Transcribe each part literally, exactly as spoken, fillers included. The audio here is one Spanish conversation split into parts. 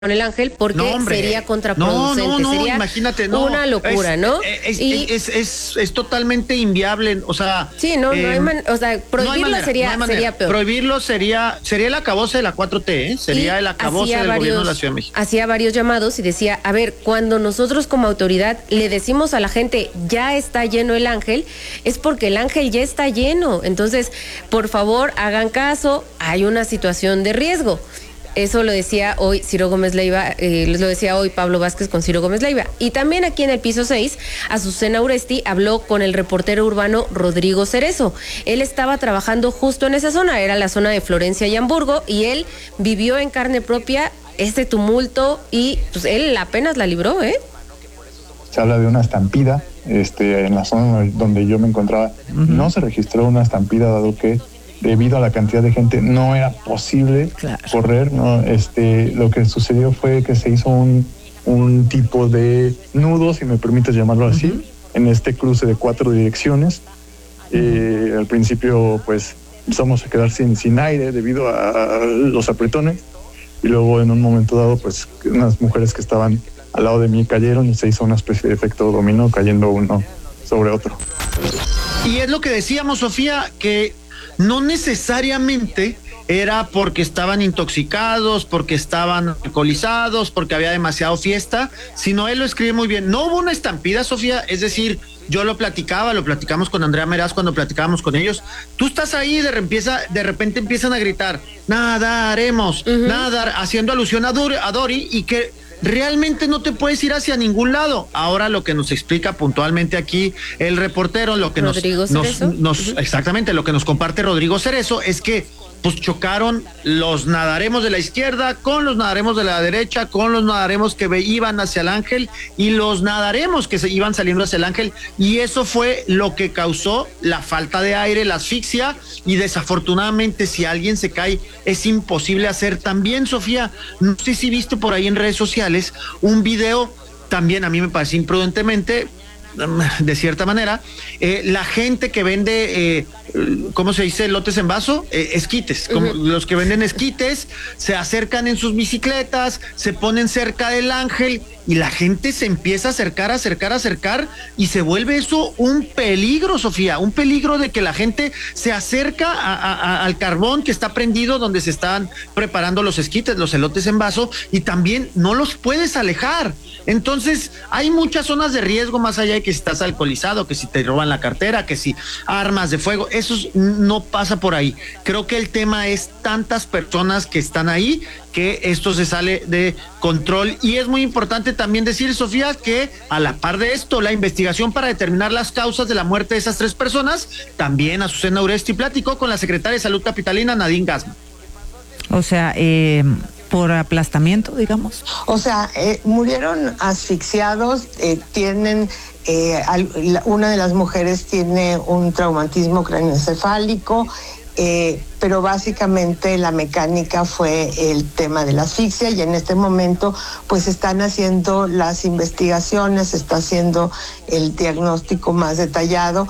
con el ángel porque no, sería contraproducente, no, no, no, sería imagínate, no, una locura, es, ¿no? Es, y, es, es, es, es totalmente inviable, o sea, sí, no, eh, no hay man, o sea, prohibirlo no manera, sería, no sería peor. Prohibirlo sería, sería el acabose de la cuatro T, ¿eh? Sería y el acabose del varios, gobierno de la Ciudad de México. Hacía varios llamados y decía, a ver, cuando nosotros como autoridad le decimos a la gente, ya está lleno el ángel, es porque el ángel ya está lleno, entonces, por favor, hagan caso, hay una situación de riesgo. Eso lo decía hoy Ciro Gómez Leiva, eh, lo decía hoy Pablo Vázquez con Ciro Gómez Leiva. Y también aquí en el piso seis, Azucena Uresti habló con el reportero urbano Rodrigo Cerezo. Él estaba trabajando justo en esa zona, era la zona de Florencia y Hamburgo, y él vivió en carne propia este tumulto y pues él apenas la libró, ¿eh? Se habla de una estampida, este, en la zona donde yo me encontraba. Uh-huh. No se registró una estampida, dado que debido a la cantidad de gente no era posible claro. correr, ¿no? Este, lo que sucedió fue que se hizo un, un tipo de nudo, si me permites llamarlo así, uh-huh. en este cruce de cuatro direcciones. Uh-huh. Eh, al principio, pues, empezamos a quedar sin, sin aire debido a los apretones, y luego en un momento dado, pues, unas mujeres que estaban al lado de mí cayeron y se hizo una especie de efecto dominó, cayendo uno sobre otro. Y es lo que decíamos, Sofía, que no necesariamente era porque estaban intoxicados, porque estaban alcoholizados, porque había demasiado fiesta, sino él lo escribe muy bien. No hubo una estampida, Sofía, es decir, yo lo platicaba, lo platicamos con Andrea Meraz cuando platicábamos con ellos. Tú estás ahí y de, empieza, de repente empiezan a gritar, nadaremos, uh-huh. nadar, haciendo alusión a, Dor- a Dori, y que realmente no te puedes ir hacia ningún lado. Ahora lo que nos explica puntualmente aquí el reportero, lo que Rodrigo nos, Cerezo. nos, nos uh-huh. exactamente lo que nos comparte Rodrigo Cerezo es que pues chocaron los nadaremos de la izquierda con los nadaremos de la derecha, con los nadaremos que iban hacia el ángel y los nadaremos que se iban saliendo hacia el ángel, y eso fue lo que causó la falta de aire, la asfixia, y desafortunadamente si alguien se cae es imposible hacer. También, Sofía, no sé si viste por ahí en redes sociales un video, también a mí me parece imprudentemente, de cierta manera, eh, la gente que vende, eh, ¿cómo se dice? Lotes en vaso, eh, esquites, como uh-huh. los que venden esquites, se acercan en sus bicicletas, se ponen cerca del ángel y la gente se empieza a acercar, acercar, acercar y se vuelve eso un peligro, Sofía, un peligro de que la gente se acerca a, a, a, al carbón que está prendido donde se están preparando los esquites, los elotes en vaso, y también no los puedes alejar. Entonces hay muchas zonas de riesgo, más allá de que si estás alcoholizado, que si te roban la cartera, que si armas de fuego, eso no pasa por ahí. Creo que el tema es tantas personas que están ahí que esto se sale de control, y es muy importante también decir, Sofía, que a la par de esto, la investigación para determinar las causas de la muerte de esas tres personas, también Azucena Uresti platicó con la secretaria de Salud capitalina, Nadine Gassman. O sea, eh... por aplastamiento, digamos. O sea, eh, murieron asfixiados, eh, tienen, eh, al, la, una de las mujeres tiene un traumatismo craneoencefálico, eh, pero básicamente la mecánica fue el tema de la asfixia, y en este momento pues están haciendo las investigaciones, se está haciendo el diagnóstico más detallado.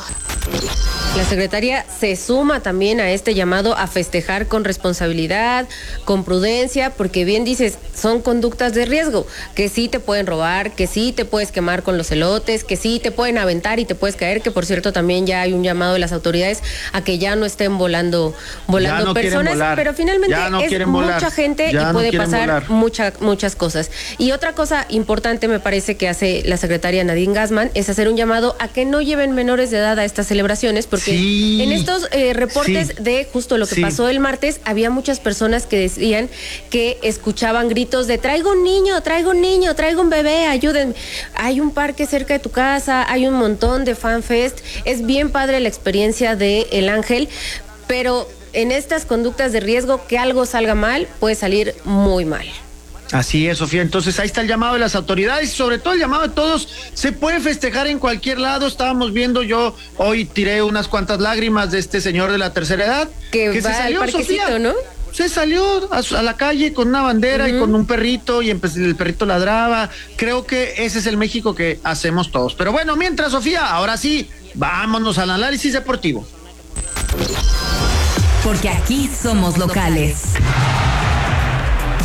La secretaria se suma también a este llamado a festejar con responsabilidad, con prudencia, porque bien dices, son conductas de riesgo, que sí te pueden robar, que sí te puedes quemar con los elotes, que sí te pueden aventar y te puedes caer, que por cierto también ya hay un llamado de las autoridades a que ya no estén volando volando no personas, pero finalmente no es mucha volar. gente ya y puede no pasar mucha, muchas cosas. Y otra cosa importante me parece que hace la secretaria Nadine Gassman es hacer un llamado a que no lleven menores de edad a estas celebraciones, porque sí, en estos eh, reportes sí, de justo lo que sí. pasó el martes, había muchas personas que decían que escuchaban gritos de traigo un niño, traigo un niño, traigo un bebé, ayúdenme. Hay un parque cerca de tu casa, hay un montón de fanfest, es bien padre la experiencia de El Ángel, pero en estas conductas de riesgo, que algo salga mal, puede salir muy mal. Así es, Sofía. Entonces ahí está el llamado de las autoridades y sobre todo el llamado de todos. Se puede festejar en cualquier lado. Estábamos viendo, yo hoy tiré unas cuantas lágrimas de este señor de la tercera edad que, que va se salió, al parquecito, Sofía, ¿no? Se salió a, a la calle con una bandera uh-huh. y con un perrito, y el perrito ladraba. Creo que ese es el México que hacemos todos. Pero bueno, mientras, Sofía, ahora sí, vámonos al análisis deportivo. Porque aquí somos locales.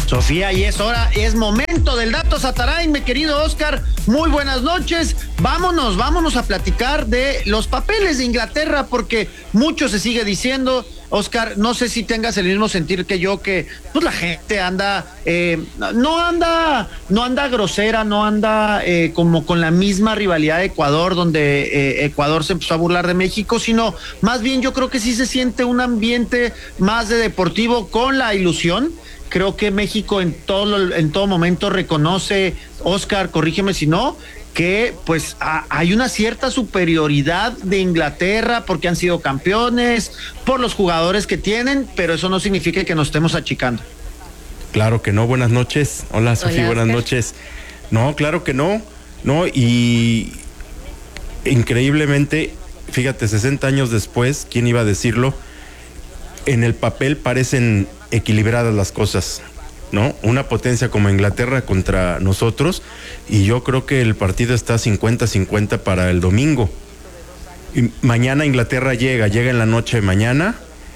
Sofía, y es hora, es momento del Dato Satarain, mi querido Oscar. Muy buenas noches. Vámonos, vámonos a platicar de los papeles de Inglaterra, porque mucho se sigue diciendo. Oscar, no sé si tengas el mismo sentir que yo, que pues la gente anda, eh, no anda, no anda grosera, no anda eh, como con la misma rivalidad de Ecuador, donde eh, Ecuador se empezó a burlar de México, sino más bien yo creo que sí se siente un ambiente más de deportivo con la ilusión. Creo que México en todo, en todo momento reconoce, Oscar, corrígeme si no, que pues a, hay una cierta superioridad de Inglaterra porque han sido campeones, por los jugadores que tienen, pero eso no significa que nos estemos achicando. Claro que no, buenas noches. Hola, Sofía, buenas Oscar. noches. No, claro que no, no, y increíblemente, fíjate, sesenta años después, ¿quién iba a decirlo? En el papel parecen equilibradas las cosas, ¿no? Una potencia como Inglaterra contra nosotros, y yo creo que el partido está cincuenta cincuenta para el domingo. Y mañana Inglaterra llega, llega en la noche de mañana,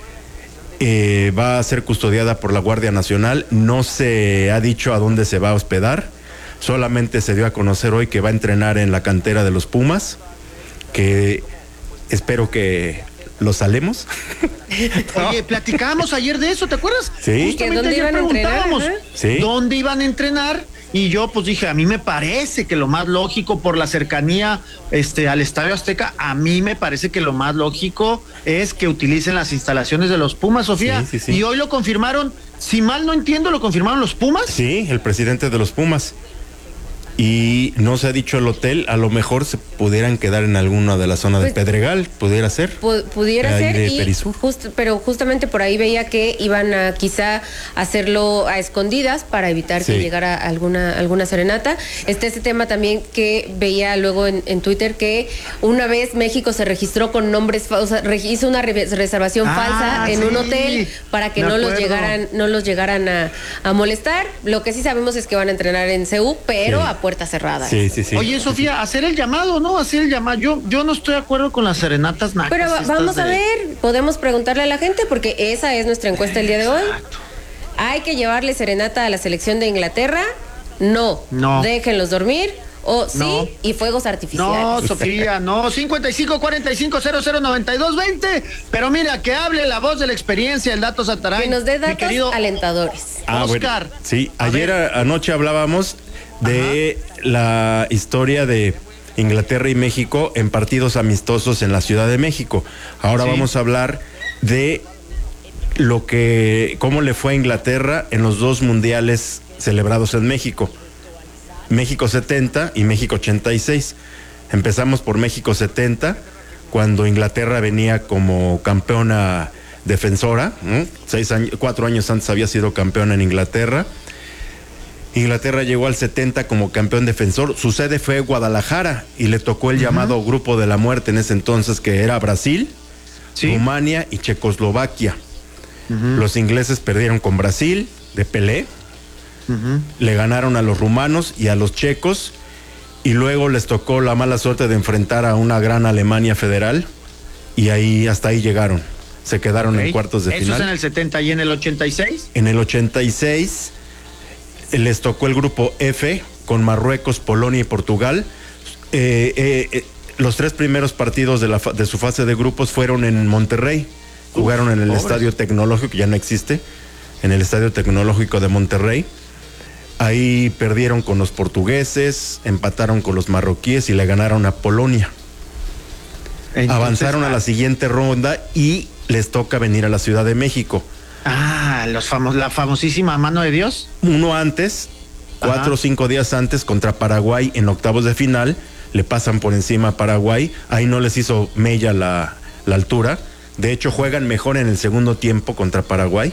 eh, va a ser custodiada por la Guardia Nacional, no se ha dicho a dónde se va a hospedar, solamente se dio a conocer hoy que va a entrenar en la cantera de los Pumas, que espero que lo salemos. Oye, platicábamos ayer de eso, ¿te acuerdas? Sí. Justamente ¿Dónde ayer iban a preguntábamos entrenar, ¿Sí? dónde iban a entrenar, y yo pues dije, a mí me parece que lo más lógico, por la cercanía este, al Estadio Azteca, a mí me parece que lo más lógico es que utilicen las instalaciones de los Pumas, Sofía. Sí, sí, sí. Y hoy lo confirmaron, si mal no entiendo, lo confirmaron los Pumas. Sí, el presidente de los Pumas. Y no se ha dicho el hotel, a lo mejor se pudieran quedar en alguna de la zona pues, de Pedregal, pudiera ser. Pu- pudiera ser, y just, pero justamente por ahí veía que iban a quizá hacerlo a escondidas para evitar sí. que llegara alguna alguna serenata. Este ese tema también que veía luego en, en Twitter, que una vez México se registró con nombres, o sea, hizo una re- reservación ah, falsa en sí. un hotel para que no los llegaran, no los llegaran a, a molestar. Lo que sí sabemos es que van a entrenar en C U, pero sí. a puerta cerrada. Sí, sí, sí. Oye, Sofía, hacer el llamado, ¿no? Hacer el llamado. Yo, yo no estoy de acuerdo con las serenatas nacas. Pero vamos de... a ver, podemos preguntarle a la gente, porque esa es nuestra encuesta el día de hoy. Exacto. ¿Hay que llevarle serenata a la selección de Inglaterra? No. No. Déjenlos dormir. O sí, no. y fuegos artificiales. No, Sofía, no. cincuenta y cinco cuarenta y cinco cero cero noventa y dos veinte. Pero mira, que hable la voz de la experiencia, el Dato Satarain. Que nos dé datos querido alentadores. Ah, Oscar. Bueno, sí, ayer a, anoche hablábamos de Ajá. la historia de Inglaterra y México en partidos amistosos en la Ciudad de México. Ahora sí. vamos a hablar de lo que, cómo le fue a Inglaterra en los dos mundiales celebrados en México. México setenta y México ochenta y seis. Empezamos por México setenta, cuando Inglaterra venía como campeona defensora, ¿no? Seis años, cuatro años antes había sido campeona en Inglaterra. Inglaterra llegó al setenta como campeón defensor. Su sede fue Guadalajara y le tocó el uh-huh. llamado Grupo de la Muerte en ese entonces, que era Brasil, sí. Rumania y Checoslovaquia. Uh-huh. Los ingleses perdieron con Brasil de Pelé. Uh-huh. Le ganaron a los rumanos y a los checos, y luego les tocó la mala suerte de enfrentar a una gran Alemania federal, y ahí hasta ahí llegaron. Se quedaron okay. en cuartos de ¿Eso final. ¿Eso es en el setenta y en el ochenta y seis? En el ochenta y seis les tocó el grupo F con Marruecos, Polonia y Portugal. Eh, eh, eh, los tres primeros partidos de, la fa- de su fase de grupos fueron en Monterrey. Jugaron Uf, en el pobres. Estadio Tecnológico, que ya no existe, en el Estadio Tecnológico de Monterrey. Ahí perdieron con los portugueses, empataron con los marroquíes y le ganaron a Polonia. Entonces, avanzaron a la siguiente ronda y les toca venir a la Ciudad de México. Ah, los famos, la famosísima mano de Dios. Uno antes, cuatro Ajá. o cinco días antes, contra Paraguay en octavos de final, le pasan por encima a Paraguay. Ahí no les hizo mella la, la altura. De hecho, juegan mejor en el segundo tiempo contra Paraguay.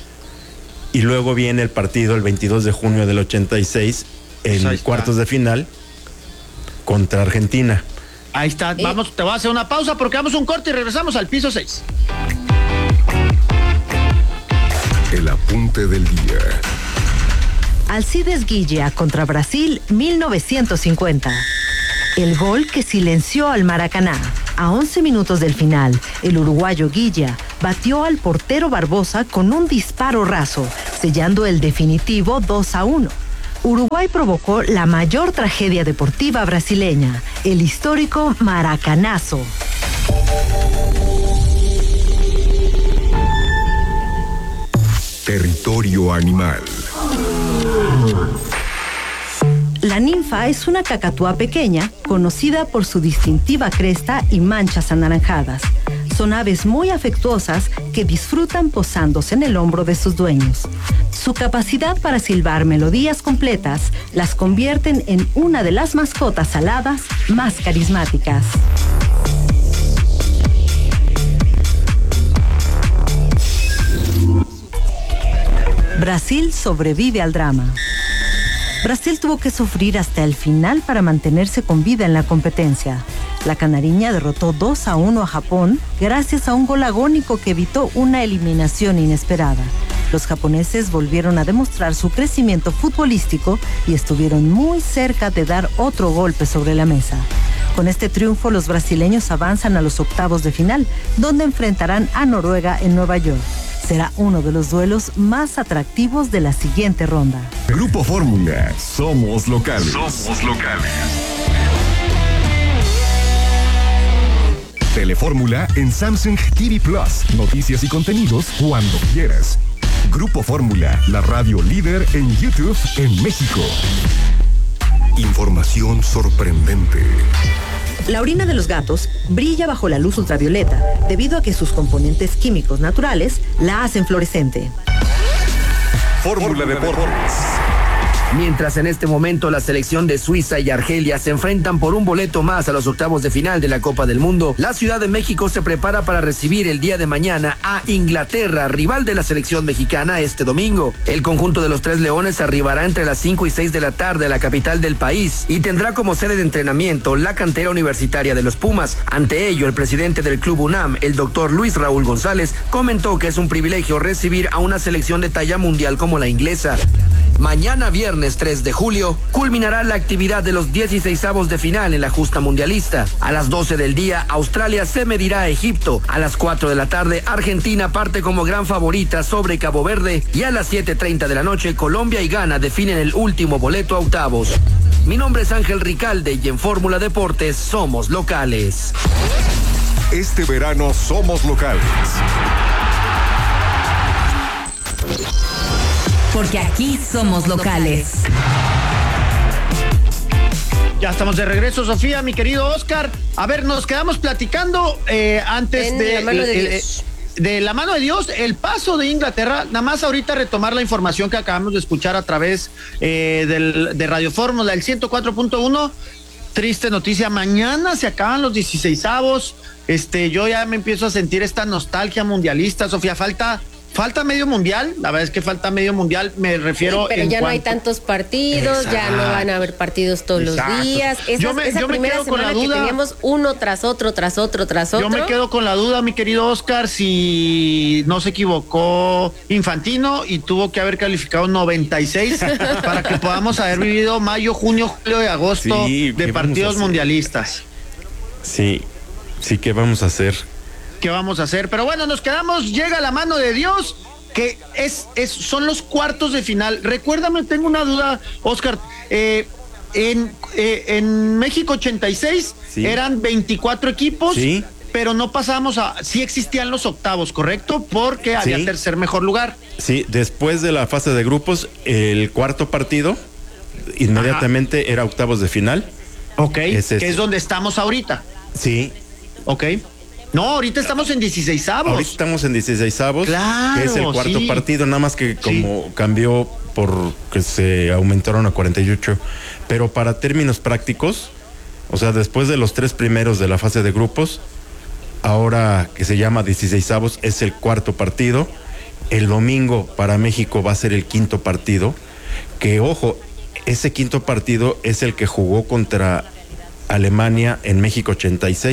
Y luego viene el partido el veintidós de junio del ochenta y seis en pues cuartos de final contra Argentina. Ahí está, ¿Eh? Vamos, te voy a hacer una pausa porque vamos a un corte y regresamos al piso seis. El apunte del día. Alcides Guilla contra Brasil mil novecientos cincuenta. El gol que silenció al Maracaná. A once minutos del final, el uruguayo Guilla batió al portero Barbosa con un disparo raso, sellando el definitivo dos a uno. Uruguay provocó la mayor tragedia deportiva brasileña, el histórico Maracanazo. Territorio animal. La ninfa es una cacatúa pequeña, conocida por su distintiva cresta y manchas anaranjadas. Son aves muy afectuosas que disfrutan posándose en el hombro de sus dueños. Su capacidad para silbar melodías completas las convierten en una de las mascotas aladas más carismáticas. Brasil sobrevive al drama. Brasil tuvo que sufrir hasta el final para mantenerse con vida en la competencia. La canariña derrotó dos a uno a Japón gracias a un gol agónico que evitó una eliminación inesperada. Los japoneses volvieron a demostrar su crecimiento futbolístico y estuvieron muy cerca de dar otro golpe sobre la mesa. Con este triunfo, los brasileños avanzan a los octavos de final, donde enfrentarán a Noruega en Nueva York. Será uno de los duelos más atractivos de la siguiente ronda. Grupo Fórmula, somos locales. Somos locales. Telefórmula en Samsung T V Plus. Noticias y contenidos cuando quieras. Grupo Fórmula, la radio líder en YouTube en México. Información sorprendente. La orina de los gatos brilla bajo la luz ultravioleta debido a que sus componentes químicos naturales la hacen fluorescente. Fórmula Deportes. Mientras en este momento la selección de Suiza y Argelia se enfrentan por un boleto más a los octavos de final de la Copa del Mundo, la Ciudad de México se prepara para recibir el día de mañana a Inglaterra, rival de la selección mexicana, este domingo. El conjunto de los Tres Leones arribará entre las cinco y seis de la tarde a la capital del país y tendrá como sede de entrenamiento la cantera universitaria de los Pumas. Ante ello, el presidente del Club UNAM, el doctor Luis Raúl González, comentó que es un privilegio recibir a una selección de talla mundial como la inglesa. Mañana viernes tres de julio culminará la actividad de los dieciseisavos de final en la justa mundialista. A las doce del día, Australia se medirá a Egipto. A las cuatro de la tarde, Argentina parte como gran favorita sobre Cabo Verde. Y a las siete treinta de la noche, Colombia y Ghana definen el último boleto a octavos. Mi nombre es Ángel Ricalde y en Fórmula Deportes somos locales. Este verano somos locales. Porque aquí somos locales. Ya estamos de regreso, Sofía, mi querido Oscar. A ver, nos quedamos platicando eh, antes en de, la mano de, eh, Dios. de la mano de Dios, el paso de Inglaterra. Nada más ahorita retomar la información que acabamos de escuchar a través eh, del, de Radio Fórmula, el ciento cuatro punto uno. Triste noticia, mañana se acaban los dieciseisavos. Este, yo ya me empiezo a sentir esta nostalgia mundialista, Sofía. Falta Falta medio mundial, la verdad es que falta medio mundial, me refiero. Sí, pero en ya cuanto... no hay tantos partidos, Exacto. ya no van a haber partidos todos Exacto. los días. Esa, yo me, esa yo me primera quedo con la semana duda. Que teníamos uno tras otro, tras otro, tras otro. Yo me quedo con la duda, mi querido Oscar, si no se equivocó Infantino y tuvo que haber calificado noventa y seis para que podamos haber vivido mayo, junio, julio y agosto sí, de partidos mundialistas. Sí, sí, ¿qué vamos a hacer? ¿Qué vamos a hacer? Pero bueno, nos quedamos, llega la mano de Dios, que es, es son los cuartos de final. Recuérdame, tengo una duda, Oscar, eh, en, eh, en México ochenta y seis sí. eran veinticuatro equipos, sí. pero no pasamos a, sí existían los octavos, ¿correcto? Porque había sí. tercer mejor lugar. Sí, después de la fase de grupos, el cuarto partido, inmediatamente Ajá. era octavos de final. Ok, es que este. es donde estamos ahorita. Sí. Ok. No, ahorita estamos en dieciseisavos. Ahorita estamos en dieciseisavos, claro, que es el cuarto sí. partido, nada más que como sí. cambió porque se aumentaron a cuarenta y ocho. Pero para términos prácticos, o sea, después de los tres primeros de la fase de grupos, ahora que se llama dieciseisavos, es el cuarto partido. El domingo para México va a ser el quinto partido, que ojo, ese quinto partido es el que jugó contra Alemania en México ochenta y seis.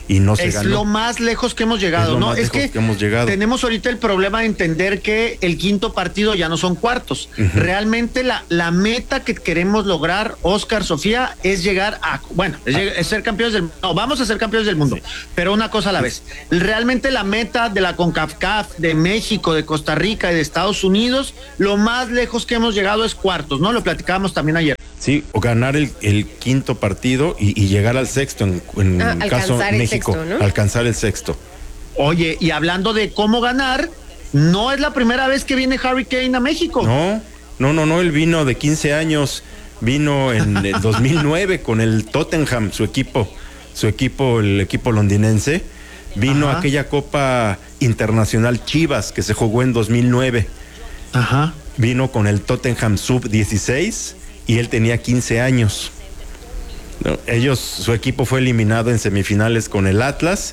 y no se es ganó. Es lo más lejos que hemos llegado, es ¿no? Es que, que hemos llegado. Tenemos ahorita el problema de entender que el quinto partido ya no son cuartos. Uh-huh. Realmente la, la meta que queremos lograr, Oscar, Sofía, es llegar a, bueno, es, llegar, es ser campeones del mundo. No, vamos a ser campeones del mundo, sí. pero una cosa a la vez. Realmente la meta de la CONCACAF, de México, de Costa Rica y de Estados Unidos, lo más lejos que hemos llegado es cuartos, ¿no? Lo platicábamos también ayer. Sí, o ganar el, el quinto partido y, y llegar al sexto, en, en ah, caso México, sexto, ¿no? Alcanzar el sexto. Oye, y hablando de cómo ganar, no es la primera vez que viene Harry Kane a México. No, no, no, no, él vino de quince años, vino en el dos mil nueve con el Tottenham, su equipo, su equipo, el equipo londinense, vino a aquella Copa Internacional Chivas que se jugó en dos mil nueve. Ajá. Vino con el Tottenham sub dieciséis y él tenía quince años. No, ellos, su equipo fue eliminado en semifinales con el Atlas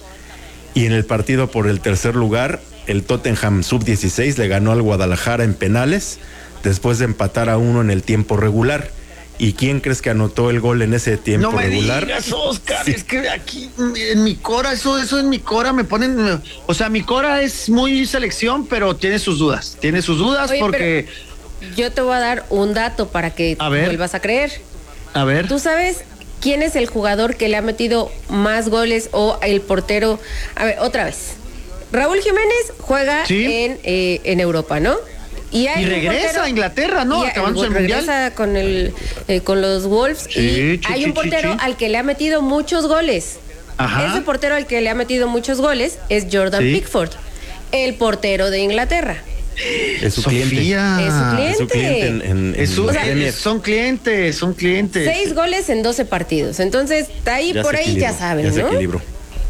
y en el partido por el tercer lugar, el Tottenham sub dieciséis le ganó al Guadalajara en penales después de empatar a uno en el tiempo regular. ¿Y quién crees que anotó el gol en ese tiempo no me regular? Digas, Oscar, sí. Es que aquí en mi cora, eso, eso en mi cora me ponen, o sea, mi cora es muy selección, pero tiene sus dudas, tiene sus dudas. Oye, porque yo te voy a dar un dato para que a vuelvas a creer. A ver. ¿Tú sabes quién es el jugador que le ha metido más goles o el portero? A ver, otra vez. Raúl Jiménez juega ¿Sí? en, eh, en Europa, ¿no? Y, hay y regresa portero, a Inglaterra, ¿no? Acabando el mundial. Regresa con, el, eh, con los Wolves. Sí, y chi, hay chi, un portero chi, chi. al que le ha metido muchos goles. Ajá. Ese portero al que le ha metido muchos goles es Jordan sí. Pickford, el portero de Inglaterra. Es su cliente. Es su cliente. Es su cliente en, en, es su, o sea, son clientes, son clientes. Seis goles en doce partidos. Entonces, ahí ya por ahí ya saben, ya ¿no? Se equilibró.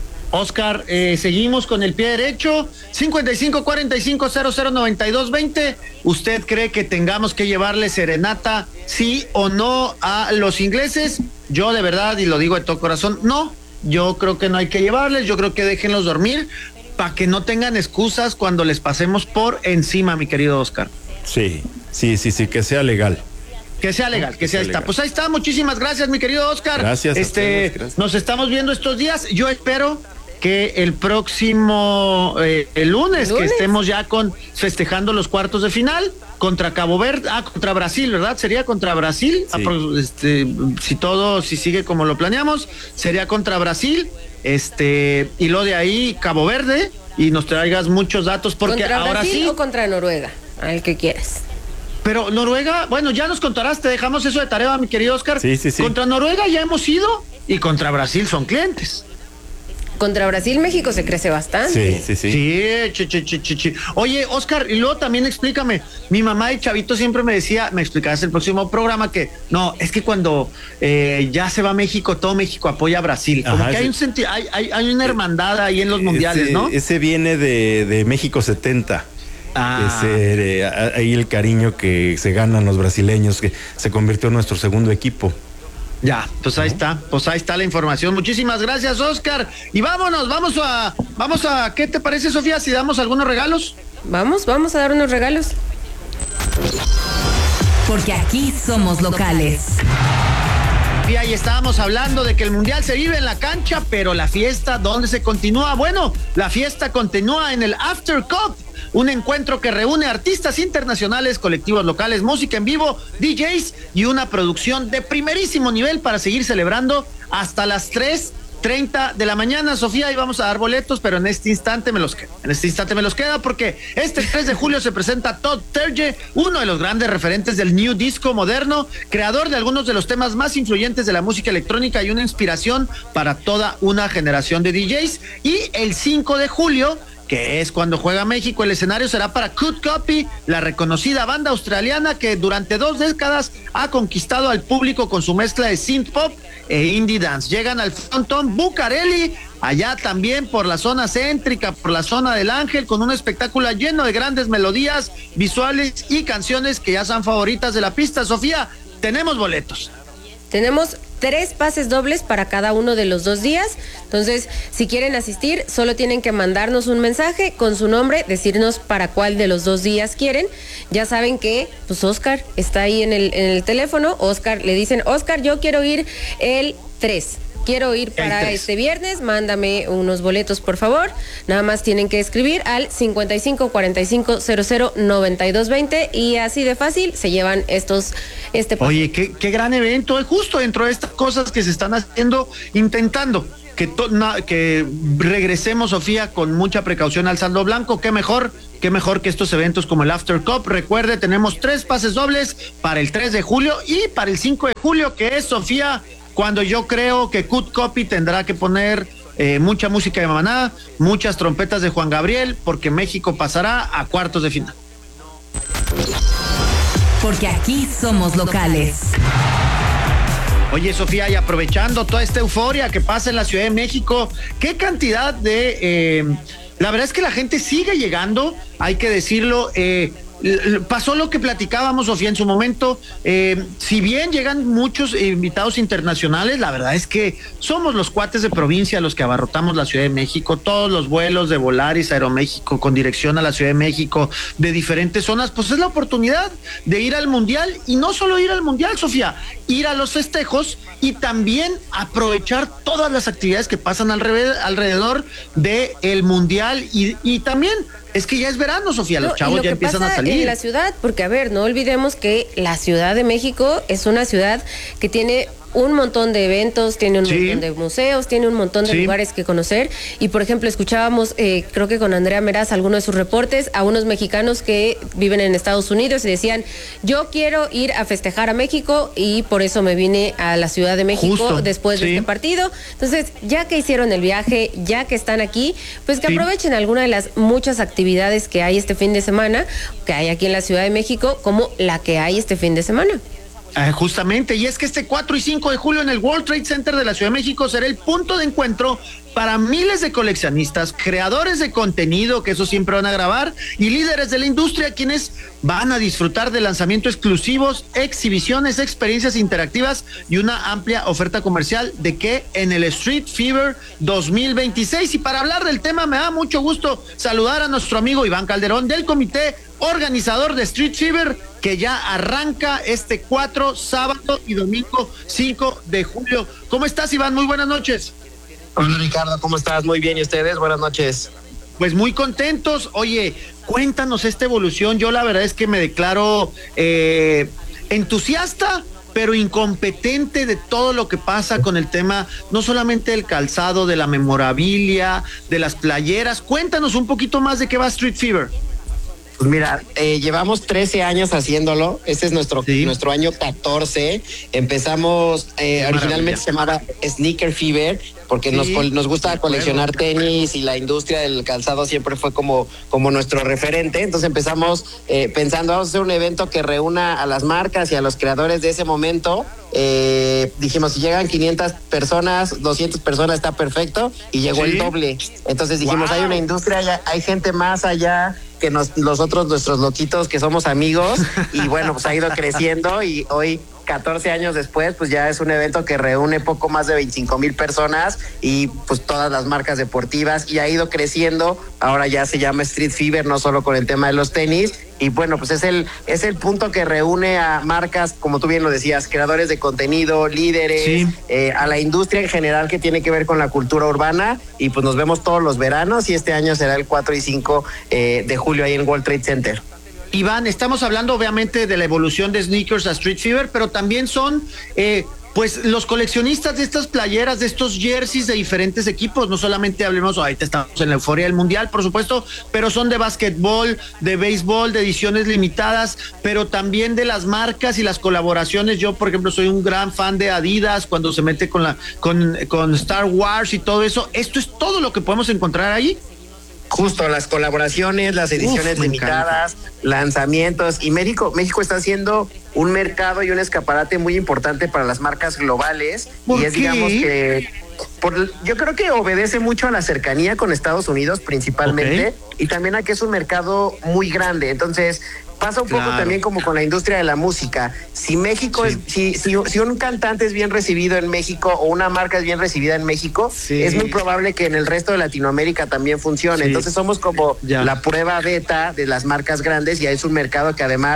Oscar, eh, seguimos con el pie derecho, cincuenta y cinco cuarenta y cinco cero cero noventa y dos veinte. ¿Usted cree que tengamos que llevarle serenata, sí o no, a los ingleses? Yo de verdad, y lo digo de todo corazón, no. Yo creo que no hay que llevarles, yo creo que déjenlos dormir para que no tengan excusas cuando les pasemos por encima, mi querido Oscar. Sí, sí, sí, sí, que sea legal. Que sea legal, que, que sea, sea esta. Pues ahí está, muchísimas gracias, mi querido Oscar. Gracias. Este, gracias. Nos estamos viendo estos días. Yo espero que el próximo eh, el lunes, lunes, que estemos ya con festejando los cuartos de final contra Cabo Verde, ah, contra Brasil, ¿verdad? Sería contra Brasil, sí. este, si todo, si sigue como lo planeamos, sería contra Brasil, este, y lo de ahí Cabo Verde, y nos traigas muchos datos, porque ¿Contra ahora Brasil sí. o contra Noruega? Al que quieras. Pero Noruega, bueno, ya nos contarás, te dejamos eso de tarea, mi querido Oscar. Sí, sí, sí. Contra Noruega ya hemos ido, y contra Brasil son clientes. Contra Brasil, México se crece bastante. Sí, sí, sí. Sí, chi, chi, chi, chi, chi. Oye, Oscar, y luego también explícame. Mi mamá y Chavito siempre me decía, me explicabas el próximo programa que no, es que cuando eh, ya se va a México, todo México apoya a Brasil. Como Ajá, que hay un sentido, hay, hay, hay una hermandad ahí en los mundiales, ese, ¿no? Ese viene de, de México setenta. Ah. Ese, eh, ahí el cariño que se ganan los brasileños, que se convirtió en nuestro segundo equipo. Ya, pues ahí está, pues ahí está la información. Muchísimas gracias, Oscar. Y vámonos, vamos a, vamos a, ¿qué te parece, Sofía, si damos algunos regalos? Vamos, vamos a dar unos regalos. Porque aquí somos locales. Y ahí estábamos hablando de que el mundial se vive en la cancha, pero la fiesta, ¿dónde se continúa? Bueno, la fiesta continúa en el After Cup, un encuentro que reúne artistas internacionales, colectivos locales, música en vivo, D Js y una producción de primerísimo nivel para seguir celebrando hasta las tres treinta de la mañana. Sofía, y vamos a dar boletos, pero en este instante me los queda. En este instante me los queda porque este tres de julio se presenta Todd Terje, uno de los grandes referentes del New Disco moderno, creador de algunos de los temas más influyentes de la música electrónica y una inspiración para toda una generación de D Js. Y el cinco de julio, que es cuando juega México, el escenario será para Good Copy, la reconocida banda australiana que durante dos décadas ha conquistado al público con su mezcla de synth pop e indie dance. Llegan al frontón Bucareli, allá también por la zona céntrica, por la zona del Ángel, con un espectáculo lleno de grandes melodías, visuales y canciones que ya son favoritas de la pista. Sofía, tenemos boletos. Tenemos tres pases dobles para cada uno de los dos días. Entonces, si quieren asistir, solo tienen que mandarnos un mensaje con su nombre, decirnos para cuál de los dos días quieren. Ya saben que, pues, Oscar está ahí en el, en el teléfono. Oscar, le dicen, Oscar, yo quiero ir el tres. quiero ir para este viernes, mándame unos boletos, por favor. Nada más tienen que escribir al cincuenta y cinco cuarenta y cinco cero cero noventa y dos veinte y así de fácil se llevan estos este Oye, qué, qué gran evento, es justo dentro de estas cosas que se están haciendo, intentando que, to, na, que regresemos, Sofía, con mucha precaución al saldo blanco. Qué mejor, qué mejor que estos eventos como el After Cup. Recuerde, tenemos tres pases dobles para el tres de julio y para el cinco de julio, que es, Sofía, cuando yo creo que Cut Copy tendrá que poner eh, mucha música de Maná, muchas trompetas de Juan Gabriel, porque México pasará a cuartos de final. Porque aquí somos locales. Oye, Sofía, y aprovechando toda esta euforia que pasa en la Ciudad de México, ¿qué cantidad de... Eh, la verdad es que la gente sigue llegando, hay que decirlo, eh, pasó lo que platicábamos, Sofía, en su momento, eh, si bien llegan muchos invitados internacionales, la verdad es que somos los cuates de provincia los que abarrotamos la Ciudad de México, todos los vuelos de Volaris, Aeroméxico, con dirección a la Ciudad de México, de diferentes zonas, pues es la oportunidad de ir al Mundial, y no solo ir al Mundial, Sofía, ir a los festejos y también aprovechar todas las actividades que pasan alrededor, alrededor del Mundial, y, y también... Es que ya es verano, Sofía, los no, chavos ya empiezan a salir. En la ciudad, porque a ver, no olvidemos que la Ciudad de México es una ciudad que tiene un montón de eventos, tiene un sí. montón de museos, tiene un montón de sí. lugares que conocer. Y por ejemplo, escuchábamos, eh, creo que con Andrea Meraz, algunos de sus reportes, a unos mexicanos que viven en Estados Unidos y decían, yo quiero ir a festejar a México y por eso me vine a la Ciudad de México Justo. después sí. de este partido. Entonces, ya que hicieron el viaje, ya que están aquí, pues que sí. aprovechen alguna de las muchas actividades que hay este fin de semana, que hay aquí en la Ciudad de México, como la que hay este fin de semana. Eh, justamente, y es que este cuatro y cinco de julio en el World Trade Center de la Ciudad de México será el punto de encuentro para miles de coleccionistas, creadores de contenido, que eso siempre van a grabar, y líderes de la industria, quienes van a disfrutar de lanzamientos exclusivos, exhibiciones, experiencias interactivas y una amplia oferta comercial de que en el Street Fever dos mil veintiséis. Y para hablar del tema, me da mucho gusto saludar a nuestro amigo Iván Calderón del comité organizador de Street Fever, que ya arranca este cuatro, sábado y domingo cinco de julio. ¿Cómo estás, Iván? Muy buenas noches. Hola, Ricardo, ¿cómo estás? Muy bien, ¿y ustedes? Buenas noches. Pues muy contentos. Oye, cuéntanos esta evolución. Yo la verdad es que me declaro eh, entusiasta, pero incompetente de todo lo que pasa con el tema, no solamente del calzado, de la memorabilia, de las playeras. Cuéntanos un poquito más de qué va Street Fever. Pues mira, eh, llevamos trece años haciéndolo. Este es nuestro sí. nuestro año catorce. Empezamos, eh, originalmente se llamaba Sneaker Fever, porque sí. nos, nos gusta coleccionar tenis y la industria del calzado siempre fue como, como nuestro referente. Entonces empezamos eh, pensando, vamos a hacer un evento que reúna a las marcas y a los creadores de ese momento. Eh, dijimos, si llegan quinientas personas, doscientas personas, está perfecto, y llegó sí. el doble. Entonces dijimos, wow. hay una industria, hay gente más allá que nos, nosotros, nuestros loquitos que somos amigos, y bueno, pues ha ido creciendo, y hoy, catorce años después, pues ya es un evento que reúne poco más de veinticinco mil personas y pues todas las marcas deportivas, y ha ido creciendo. Ahora ya se llama Street Fever, no solo con el tema de los tenis. Y bueno, pues es el es el punto que reúne a marcas, como tú bien lo decías, creadores de contenido, líderes, sí. eh, a la industria en general que tiene que ver con la cultura urbana, y pues nos vemos todos los veranos, y este año será el cuatro y cinco eh, de julio ahí en World Trade Center. Iván, estamos hablando obviamente de la evolución de sneakers a Street Fever, pero también son eh, pues los coleccionistas de estas playeras, de estos jerseys de diferentes equipos. No solamente hablemos, ahorita estamos en la euforia del mundial, por supuesto, pero son de básquetbol, de béisbol, de ediciones limitadas, pero también de las marcas y las colaboraciones. Yo, por ejemplo, soy un gran fan de Adidas cuando se mete con la con, con Star Wars y todo eso. ¿Esto es todo lo que podemos encontrar ahí? Justo, las colaboraciones, las ediciones Uf, limitadas, lanzamientos, y México, México está haciendo un mercado y un escaparate muy importante para las marcas globales, y es, qué? digamos que por, yo creo que obedece mucho a la cercanía con Estados Unidos principalmente, okay. y también a que es un mercado muy grande. Entonces pasa un claro. poco también como con la industria de la música. Si México sí. es, si, si, si un cantante es bien recibido en México, o una marca es bien recibida en México, sí. es muy probable que en el resto de Latinoamérica también funcione. Sí. Entonces somos como ya. la prueba beta de las marcas grandes, y es un mercado que además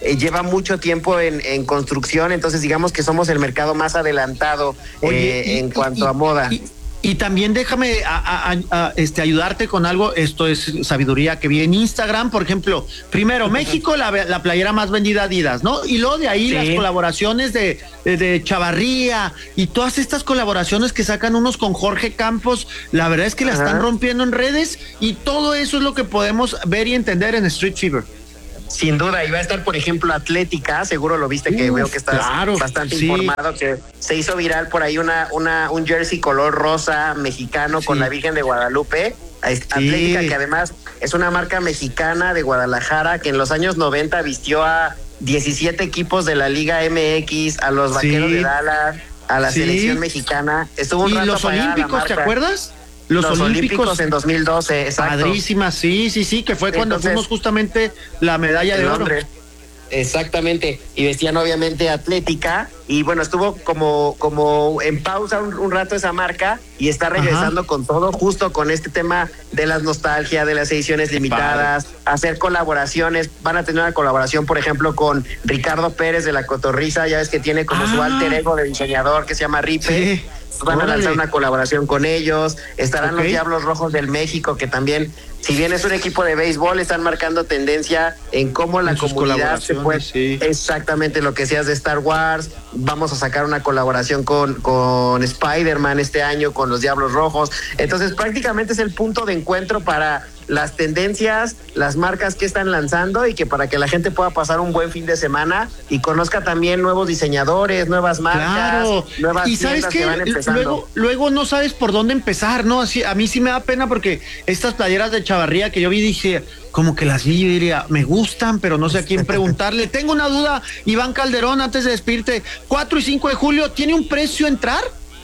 eh, lleva mucho tiempo en, en construcción, entonces digamos que somos el mercado más adelantado Oye, eh, y, en cuanto y, a moda. Y, y también déjame a, a, a, este, ayudarte con algo, esto es sabiduría que vi en Instagram, por ejemplo, primero, México, la, la playera más vendida Adidas, ¿no? Y luego de ahí sí. las colaboraciones de, de, de Chavarría y todas estas colaboraciones que sacan unos con Jorge Campos, la verdad es que la Ajá. están rompiendo en redes y todo eso es lo que podemos ver y entender en Street Fever. Sin duda, y va a estar, por ejemplo, Atlética, seguro lo viste, que Uf, veo que estás claro, bastante sí. informado, que se hizo viral por ahí una, una un jersey color rosa mexicano sí. con la Virgen de Guadalupe. Sí. Atlética, que además es una marca mexicana de Guadalajara, que en los años noventa vistió a diecisiete equipos de la Liga M X, a los Vaqueros sí. de Dallas, a la sí. selección mexicana. Estuvo un y rato los Olímpicos, ¿te acuerdas? Los, los Olímpicos, Olímpicos en dos mil doce, exacto. Padrísima, sí, sí, sí, que fue cuando Entonces, fuimos justamente la medalla de oro. Exactamente, y vestían obviamente Atlética, y bueno, estuvo como, como en pausa un, un rato esa marca, y está regresando Ajá. con todo, justo con este tema de las nostalgias, de las ediciones limitadas, hacer colaboraciones. Van a tener una colaboración, por ejemplo, con Ricardo Pérez de La Cotorriza, ya ves que tiene como ah. su alter ego de diseñador que se llama Ripe. Sí. Van a lanzar una colaboración con ellos. Estarán okay. los Diablos Rojos del México, que también, si bien es un equipo de béisbol, están marcando tendencia en cómo la comunidad se puede... Sí. Exactamente lo que decías de Star Wars. Vamos a sacar una colaboración con, con Spider-Man este año, con los Diablos Rojos. Entonces, prácticamente es el punto de encuentro para las tendencias, las marcas que están lanzando, y que para que la gente pueda pasar un buen fin de semana y conozca también nuevos diseñadores, nuevas marcas, claro. nuevas y tiendas sabes que, que van empezando. Luego, luego no sabes por dónde empezar, ¿no? Así, a mí sí me da pena porque estas playeras de Chavarría que yo vi, dije, como que las vi y diría, me gustan, pero no sé a quién preguntarle. Tengo una duda, Iván Calderón, antes de despedirte, cuatro y cinco de julio, ¿tiene un precio entrar?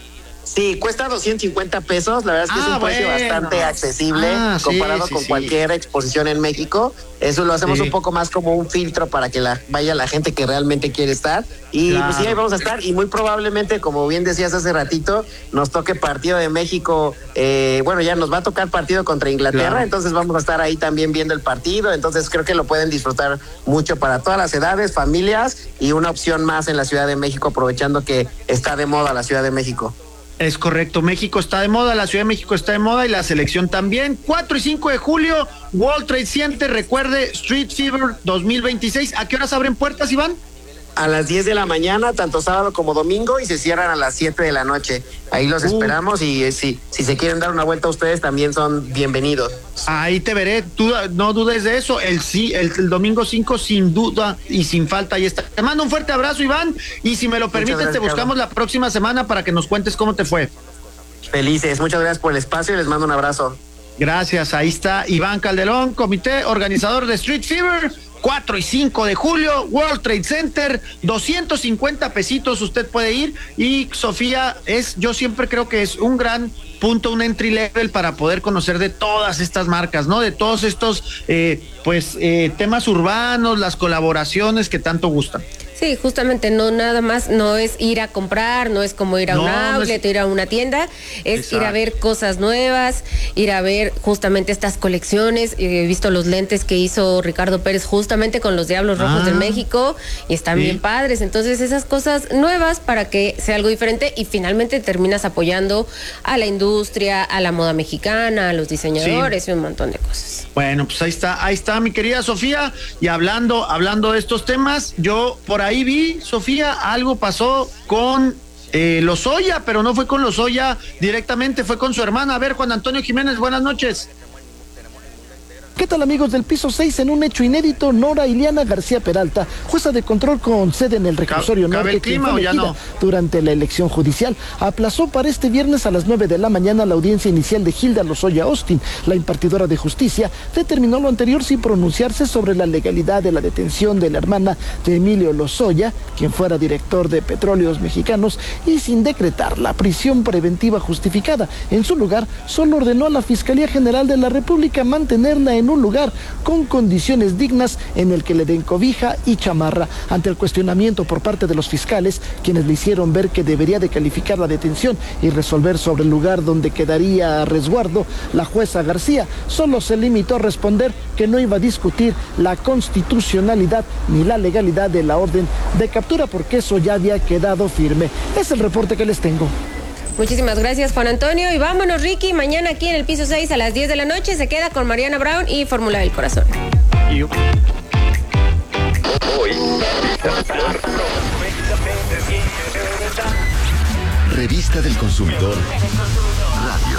Sí, cuesta doscientos cincuenta pesos, la verdad es que ah, es un precio bueno. bastante accesible ah, comparado sí, sí, con sí. cualquier exposición en México. Eso lo hacemos sí. un poco más como un filtro para que la, vaya la gente que realmente quiere estar. Y claro. pues sí, ahí vamos a estar, y muy probablemente, como bien decías hace ratito, nos toque partido de México. Eh, bueno, ya nos va a tocar partido contra Inglaterra, claro. entonces vamos a estar ahí también viendo el partido. Entonces creo que lo pueden disfrutar mucho para todas las edades, familias, y una opción más en la Ciudad de México, aprovechando que está de moda la Ciudad de México. Es correcto, México está de moda, la Ciudad de México está de moda y la selección también. cuatro y cinco de julio, World Trade Center, recuerde, Street Fever dos mil veintiséis. ¿A qué horas abren puertas, Iván? A las diez de la mañana, tanto sábado como domingo, y se cierran a las siete de la noche. Ahí los uh. esperamos, y eh, si, si se quieren dar una vuelta ustedes, también son bienvenidos. Ahí te veré, tú no dudes de eso. El sí, el, el domingo cinco, sin duda y sin falta, ahí está. Te mando un fuerte abrazo, Iván, y si me lo permites, gracias, te buscamos Carlos. La próxima semana para que nos cuentes cómo te fue. Felices, muchas gracias por el espacio y les mando un abrazo. Gracias, ahí está Iván Calderón, comité organizador de Street Fever. cuatro y cinco de julio, World Trade Center, doscientos cincuenta pesitos usted puede ir. Y Sofía, es, yo siempre creo que es un gran punto, un entry level para poder conocer de todas estas marcas, ¿no? De todos estos, eh, pues, eh, temas urbanos, las colaboraciones que tanto gustan. Sí, justamente, no nada más, no es ir a comprar, no es como ir a no, un outlet, no es... ir a una tienda, es Exacto. ir a ver cosas nuevas, ir a ver justamente estas colecciones. He visto los lentes que hizo Ricardo Pérez justamente con los Diablos Rojos ah, de México, y están sí. bien padres. Entonces, esas cosas nuevas para que sea algo diferente, y finalmente terminas apoyando a la industria, a la moda mexicana, a los diseñadores sí. y un montón de cosas. Bueno, pues ahí está, ahí está mi querida Sofía, y hablando, hablando de estos temas, yo por ahí Ahí vi, Sofía, algo pasó con eh, Lozoya, pero no fue con Lozoya directamente, fue con su hermana. A ver, Juan Antonio Jiménez, buenas noches. ¿Qué tal, amigos del piso seis? En un hecho inédito, Nora Iliana García Peralta, jueza de control con sede en el reclusorio norte, el clima, que fue no? durante la elección judicial, aplazó para este viernes a las nueve de la mañana la audiencia inicial de Hilda Lozoya Austin. La impartidora de justicia determinó lo anterior sin pronunciarse sobre la legalidad de la detención de la hermana de Emilio Lozoya, quien fuera director de Petróleos Mexicanos, y sin decretar la prisión preventiva justificada. En su lugar, solo ordenó a la Fiscalía General de la República mantenerla en un lugar con condiciones dignas en el que le den cobija y chamarra. Ante el cuestionamiento por parte de los fiscales, quienes le hicieron ver que debería de calificar la detención y resolver sobre el lugar donde quedaría a resguardo, la jueza García solo se limitó a responder que no iba a discutir la constitucionalidad ni la legalidad de la orden de captura porque eso ya había quedado firme. Es el reporte que les tengo. Muchísimas gracias, Juan Antonio. Y vámonos, Ricky. Mañana aquí en el piso seis a las diez de la noche se queda con Mariana Brown y Fórmula del Corazón. Y... Revista del Consumidor Radio.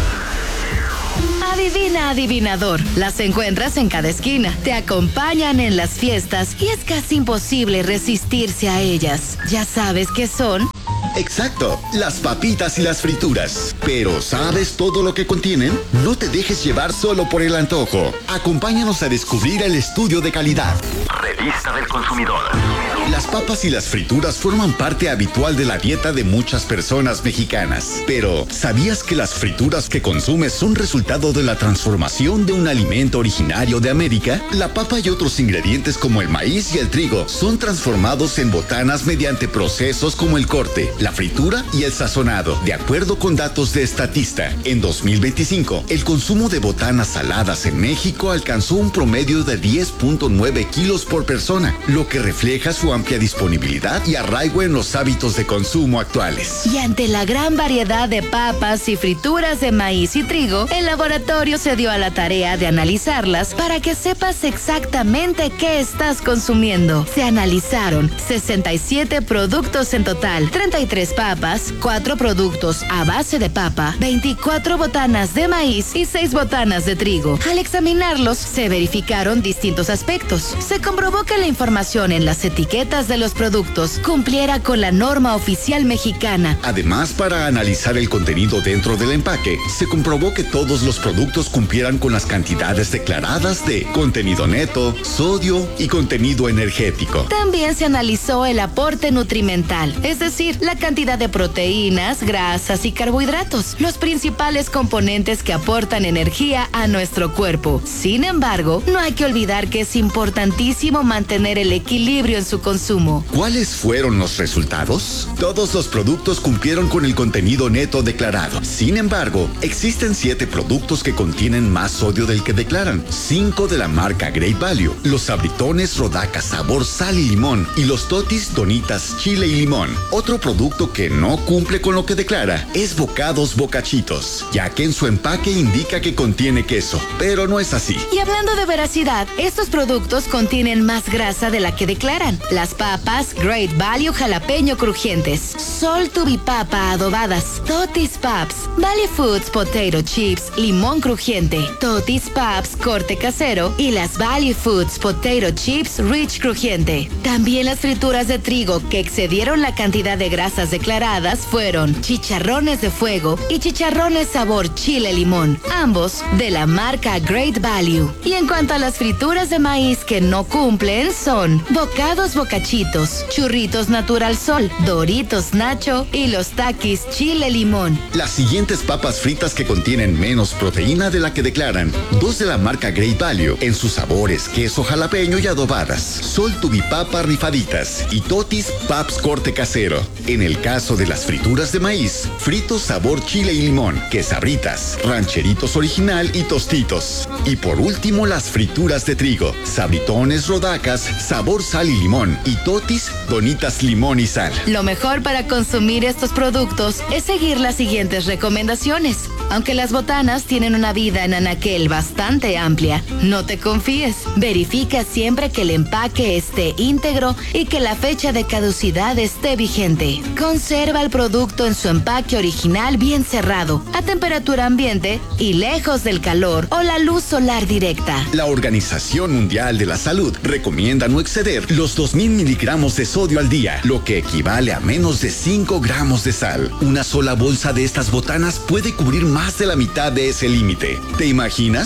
Adivina, adivinador. Las encuentras en cada esquina. Te acompañan en las fiestas y es casi imposible resistirse a ellas. Ya sabes qué son. Exacto, las papitas y las frituras. Pero ¿sabes todo lo que contienen? No te dejes llevar solo por el antojo. Acompáñanos a descubrir el estudio de calidad. Revista del Consumidor. Las papas y las frituras forman parte habitual de la dieta de muchas personas mexicanas. Pero, ¿sabías que las frituras que consumes son resultado de la transformación de un alimento originario de América? La papa y otros ingredientes como el maíz y el trigo son transformados en botanas mediante procesos como el corte, la fritura y el sazonado. De acuerdo con datos de Statista, en dos mil veinticinco, el consumo de botanas saladas en México alcanzó un promedio de diez punto nueve kilos por persona, lo que refleja su amplia disponibilidad y arraigo en los hábitos de consumo actuales. Y ante la gran variedad de papas y frituras de maíz y trigo, el laboratorio se dio a la tarea de analizarlas para que sepas exactamente qué estás consumiendo. Se analizaron sesenta y siete productos en total, treinta y tres papas, cuatro productos a base de papa, veinticuatro botanas de maíz y seis botanas de trigo. Al examinarlos, se verificaron distintos aspectos. Se comprobó que la información en las etiquetas de los productos cumpliera con la norma oficial mexicana. Además, para analizar el contenido dentro del empaque, se comprobó que todos los productos cumplieran con las cantidades declaradas de contenido neto, sodio y contenido energético. También se analizó el aporte nutrimental, es decir, la cantidad de proteínas, grasas y carbohidratos, los principales componentes que aportan energía a nuestro cuerpo. Sin embargo, no hay que olvidar que es importantísimo mantener el equilibrio en su consumo. ¿Cuáles fueron los resultados? Todos los productos cumplieron con el contenido neto declarado. Sin embargo, existen siete productos que contienen más sodio del que declaran. Cinco de la marca Great Value, los sabritones Rodaca sabor sal y limón y los totis Donitas chile y limón. Otro producto que no cumple con lo que declara es Bocados Bocachitos, ya que en su empaque indica que contiene queso, pero no es así. Y hablando de veracidad, estos productos contienen más grasa de la que declaran. Las papas Great Value jalapeño crujientes, Sol Tubipapa adobadas, Totis Paps, Valley Foods Potato Chips limón crujiente, Totis Paps corte casero y las Valley Foods Potato Chips Rich crujiente. También las frituras de trigo que excedieron la cantidad de grasas declaradas fueron chicharrones de fuego y chicharrones sabor chile limón, ambos de la marca Great Value. Y en cuanto a las frituras de maíz que no cumplen son Bocados Bocachitos, Churritos Natural Sol, Doritos Nacho y los Takis Chile Limón. Las siguientes papas fritas que contienen menos proteína de la que declaran, dos de la marca Great Value en sus sabores queso jalapeño y adobadas, Sol Tubipapa rifaditas y Totis Paps corte casero. En el caso de las frituras de maíz, fritos sabor chile y limón, quesabritas, rancheritos original y tostitos. Y por último las frituras de trigo, sabritones Rodacas sabor sal y limón y Totis Donitas limón y sal. Lo mejor para consumir estos productos es seguir las siguientes recomendaciones. Aunque las botanas tienen una vida en anaquel bastante amplia, no te confíes. Verifica siempre que el empaque esté íntegro y que la fecha de caducidad esté vigente. Conserva el producto en su empaque original bien cerrado, a temperatura ambiente y lejos del calor o la luz solar directa. La Organización Mundial de la Salud recomienda no exceder los dos mil miligramos de sodio al día, lo que equivale a menos de cinco gramos de sal. Una sola bolsa de estas botanas puede cubrir más de la mitad de ese límite. ¿Te imaginas?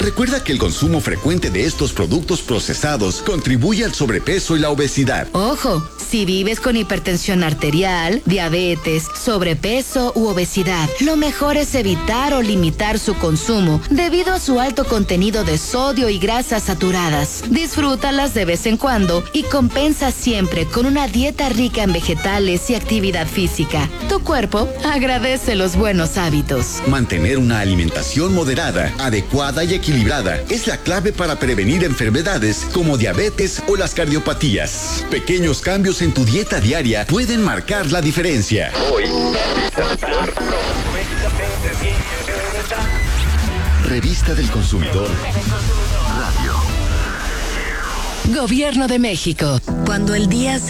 Recuerda que el consumo frecuente de estos productos procesados contribuye al sobrepeso y la obesidad. Ojo, si vives con hipertensión arterial, diabetes, sobrepeso u obesidad, lo mejor es evitar o limitar su consumo debido a su alto contenido de sodio y grasas saturadas. Disfrútalas de vez en cuando y compensa siempre con una dieta rica en vegetales y actividad física. Tu cuerpo agradece los buenos hábitos. Mantener una alimentación moderada, adecuada y equilibrada es la clave para prevenir enfermedades como diabetes o las cardiopatías. Pequeños cambios en tu dieta diaria pueden marcar la diferencia. Hoy, Revista del Consumidor. Radio. Gobierno de México. Cuando el día se